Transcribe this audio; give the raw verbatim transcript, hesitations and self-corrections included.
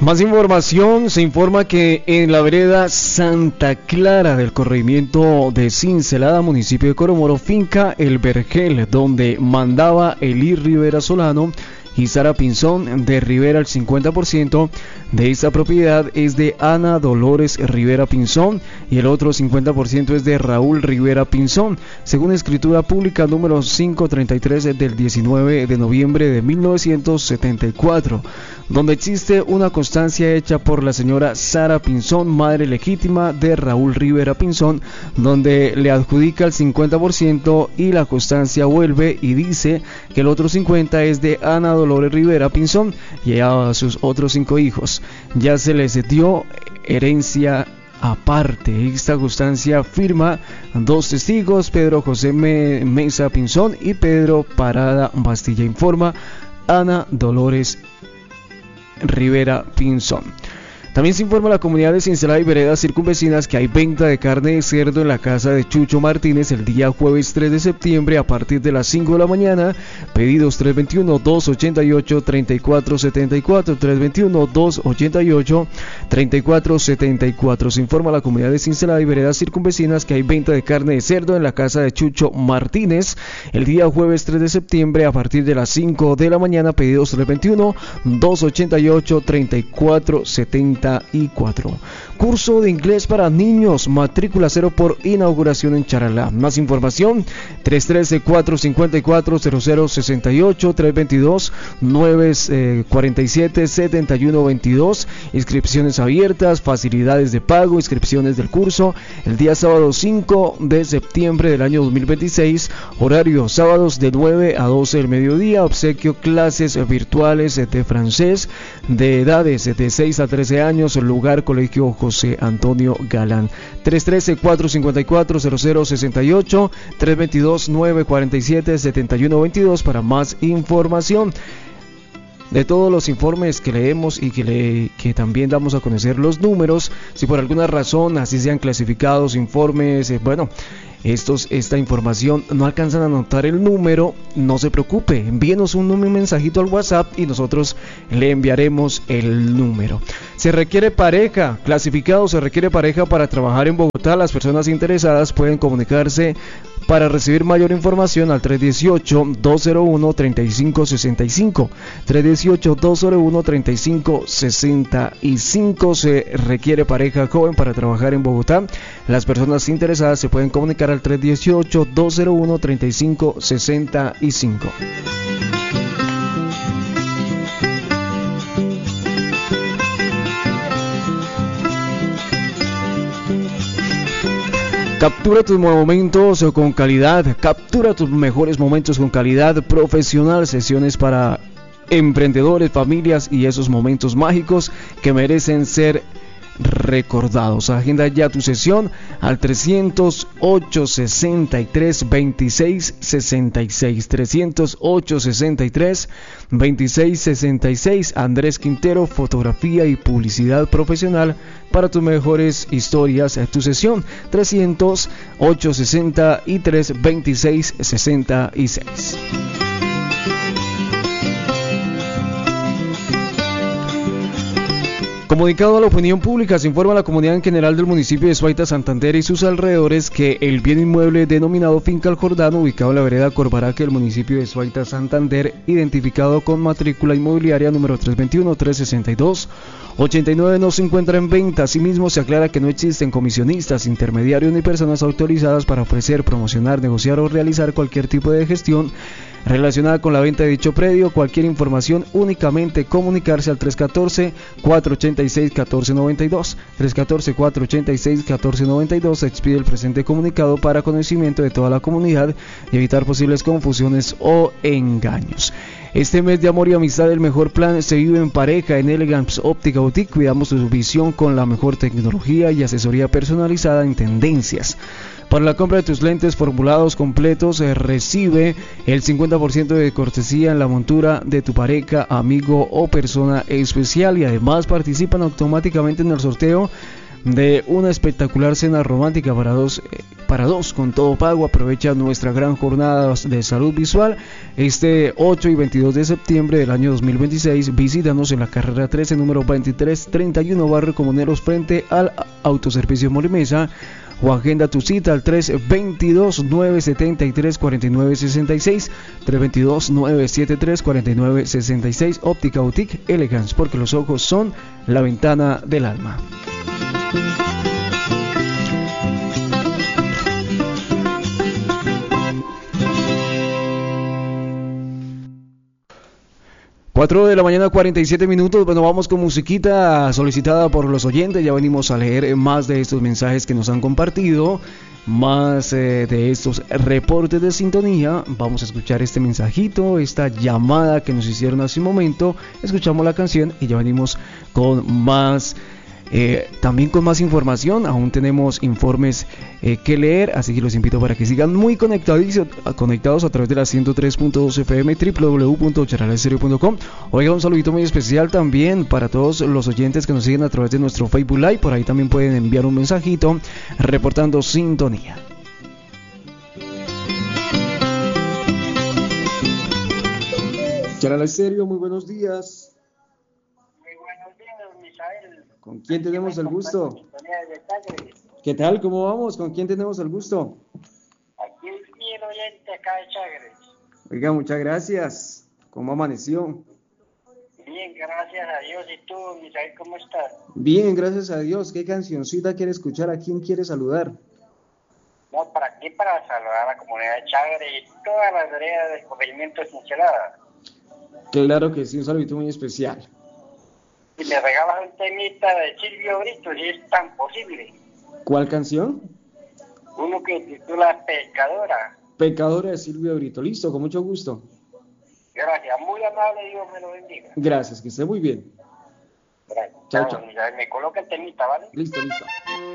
Más información, se informa que en la vereda Santa Clara del corregimiento de Cincelada, municipio de Coromoro, finca El Vergel, donde mandaba Eli Rivera Solano y Sara Pinzón de Rivera, el cincuenta por ciento de esta propiedad es de Ana Dolores Rivera Pinzón y el otro cincuenta por ciento es de Raúl Rivera Pinzón, según escritura pública número quinientos treinta y tres del diecinueve de noviembre de mil novecientos setenta y cuatro, donde existe una constancia hecha por la señora Sara Pinzón, madre legítima de Raúl Rivera Pinzón, donde le adjudica el cincuenta por ciento y la constancia vuelve y dice que el otro cincuenta por ciento es de Ana Dolores Rivera Pinzón y a sus otros cinco hijos. Ya se les dio herencia aparte. Esta constancia firma dos testigos, Pedro José Mesa Pinzón y Pedro Parada Bastilla, informa Ana Dolores Rivera Pinzón. También se informa a la comunidad de Cincelada y veredas circunvecinas que hay venta de carne de cerdo en la casa de Chucho Martínez el día jueves tres de septiembre a partir de las cinco de la mañana. Pedidos tres dos uno, dos ocho ocho, tres cuatro siete cuatro, tres dos uno, dos ocho ocho, tres cuatro siete cuatro. Se informa a la comunidad de Cincelada y veredas circunvecinas que hay venta de carne de cerdo en la casa de Chucho Martínez el día jueves tres de septiembre a partir de las cinco de la mañana. Pedidos tres dos uno, dos ocho ocho, tres cuatro siete cuatro. Curso de inglés para niños, matrícula cero por inauguración en Charalá. Más información tres uno tres, cuatro cinco cuatro, cero cero seis ocho, tres dos dos, nueve cuatro siete, siete uno dos dos. Inscripciones abiertas, facilidades de pago, inscripciones del curso el día sábado cinco de septiembre del año dos mil veintiséis, horario sábados de nueve a doce del mediodía, obsequio clases virtuales de francés de edades de seis a trece años, lugar Colegio José Antonio Galán. Tres uno tres, cuatro cinco cuatro, cero cero seis ocho, tres dos dos, nueve cuatro siete, siete uno dos dos para más información. De todos los informes que leemos y que, le, que también damos a conocer los números, si por alguna razón así sean clasificados informes, eh, bueno, estos, esta información no alcanzan a anotar el número, no se preocupe, envíenos un, un mensajito al WhatsApp y nosotros le enviaremos el número. Se requiere pareja, clasificado, se requiere pareja para trabajar en Bogotá. Las personas interesadas pueden comunicarse para recibir mayor información al tres uno ocho, dos cero uno, tres cinco seis cinco, tres uno ocho, dos cero uno, tres cinco seis cinco. Se requiere pareja joven para trabajar en Bogotá. Las personas interesadas se pueden comunicar al tres uno ocho, dos cero uno, tres cinco seis cinco. Captura tus momentos con calidad, captura tus mejores momentos con calidad profesional, sesiones para emprendedores, familias y esos momentos mágicos que merecen ser recordados. Agenda ya tu sesión al trescientos ocho, sesenta y tres, veintiséis, sesenta y seis, trescientos ocho, sesenta y tres, veintiséis, sesenta y seis. Andrés Quintero, fotografía y publicidad profesional para tus mejores historias. Tu sesión trescientos ocho, sesenta y tres, veintiséis, sesenta y seis. Comunicado a la opinión pública, se informa a la comunidad en general del municipio de Suaita, Santander y sus alrededores que el bien inmueble denominado Finca El Jordano, ubicado en la vereda Corbaraque del municipio de Suaita, Santander, identificado con matrícula inmobiliaria número tres dos uno, tres seis dos, ocho nueve, no se encuentra en venta. Asimismo, se aclara que no existen comisionistas, intermediarios ni personas autorizadas para ofrecer, promocionar, negociar o realizar cualquier tipo de gestión relacionada con la venta de dicho predio. Cualquier información únicamente comunicarse al tres uno cuatro, cuatro ocho seis, uno cuatro nueve dos, tres uno cuatro, cuatro ocho seis, uno cuatro nueve dos. Se expide el presente comunicado para conocimiento de toda la comunidad y evitar posibles confusiones o engaños. Este mes de amor y amistad, el mejor plan se vive en pareja. En Elegance Óptica Boutique cuidamos tu visión con la mejor tecnología y asesoría personalizada en tendencias. Para la compra de tus lentes formulados completos, eh, recibe el cincuenta por ciento de cortesía en la montura de tu pareja, amigo o persona especial, y además participan automáticamente en el sorteo de una espectacular cena romántica para dos eh, para dos con todo pago. Aprovecha nuestra gran jornada de salud visual este ocho y veintidós de septiembre del año dos mil veintiséis. Visítanos en la carrera trece, número veintitrés treinta y uno, barrio Comuneros, frente al Autoservicio Morimesa, o agenda tu cita al tres dos dos, nueve siete tres, cuatro nueve seis seis, tres dos dos, nueve siete tres, cuatro nueve seis seis. Óptica Boutique Elegance, porque los ojos son la ventana del alma. cuatro de la mañana, cuarenta y siete minutos. Bueno, vamos con musiquita solicitada por los oyentes. Ya venimos a leer más de estos mensajes que nos han compartido, más eh, de estos reportes de sintonía. Vamos a escuchar este mensajito, esta llamada que nos hicieron hace un momento. Escuchamos la canción y ya venimos con más, eh, también con más información. Aún tenemos informes eh, que leer, así que los invito para que sigan muy conectados, conectados a través de la ciento tres punto dos F M, doble u doble u doble u punto charalaestereo punto com. Oiga, un saludito muy especial también para todos los oyentes que nos siguen a través de nuestro Facebook Live. Por ahí también pueden enviar un mensajito reportando sintonía. Charalaestereo, muy buenos días. ¿Con quién tenemos el gusto? ¿Qué tal? ¿Cómo vamos? ¿Con quién tenemos el gusto? Aquí el fiel oyente acá de Chagres. Oiga, muchas gracias. ¿Cómo amaneció? Bien, gracias a Dios. ¿Y tú, Misael, cómo estás? Bien, gracias a Dios. ¿Qué cancioncita quiere escuchar? ¿A quién quiere saludar? No, para aquí, para saludar a la comunidad de Chagres y todas las áreas del corregimiento de Cincelada. Claro que sí, un saludito muy especial. Y me regalas un temita de Silvio Brito, si es tan posible. ¿Cuál canción? Uno que titula Pecadora. Pecadora de Silvio Brito. Listo, con mucho gusto. Gracias, muy amable, Dios me lo bendiga. Gracias, que esté muy bien. Gracias. Chao, chao. Me coloca el temita, ¿vale? Listo, listo.